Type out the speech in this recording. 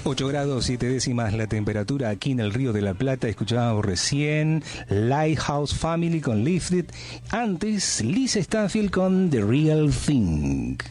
8 grados 7 décimas la temperatura aquí en el Río de la Plata. Escuchábamos recién Lighthouse Family con Lifted. Antes, Lisa Stanfield con The Real Thing.